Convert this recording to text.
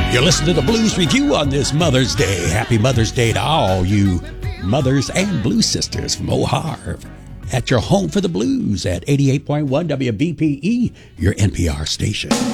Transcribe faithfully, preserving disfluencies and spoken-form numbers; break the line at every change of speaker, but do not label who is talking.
You're listening to the Blues Review on this Mother's Day. Happy Mother's Day to all you mothers and blues sisters from O'Harv at your home for the blues at eighty-eight point one W B P E, your N P R station.